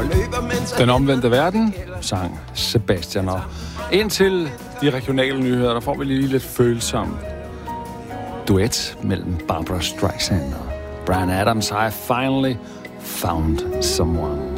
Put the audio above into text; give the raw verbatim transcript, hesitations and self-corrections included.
Den omvendte verden, sang Sebastian. Og indtil de regionale nyheder, der får vi lige lidt følsom duet mellem Barbra Streisand og Bryan Adams. I finally found someone.